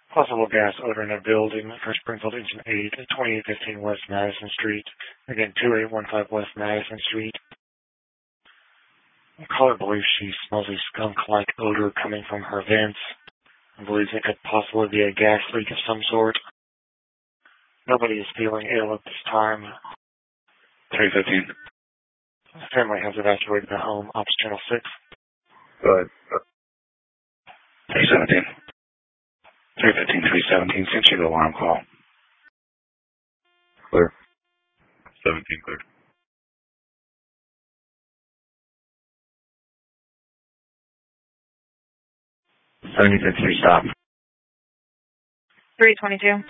Possible gas odor in a building for Springfield Engine 8 at 2815 West Madison Street. Again, 2815 West Madison Street. The caller believes she smells a skunk-like odor coming from her vents and believes it could possibly be a gas leak of some sort. Nobody is feeling ill at this time. 315. The family has evacuated the home. Ops Channel 6. Go ahead. 317. 315, 317, sent you the alarm call. Clear. 17 clear. 7053, stop. 322.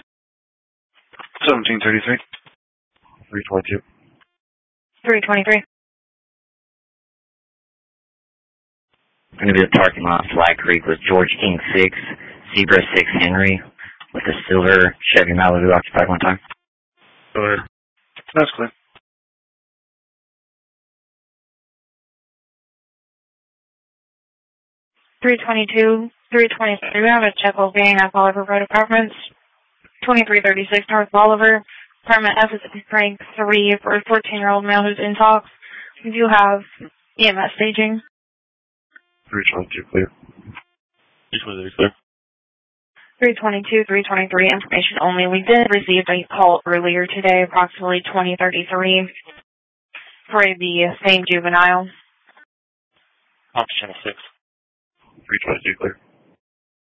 1733. 322. 323. Going to be the parking lot, Flag Creek, with George King 6, Zebra 6 Henry, with a silver Chevy Malibu occupied one time. Go ahead. That's clear. 322, 323. We have a check opening at Bolivar Road Apartments. 2336 North Bolivar. Apartment F is rank 3 for a 14-year-old male who's in talks. We do have EMS staging. 322 clear. 323 clear. 322, 323, information only. We did receive a call earlier today, approximately 2033, for the same juvenile. Ops Channel 6. 322 clear.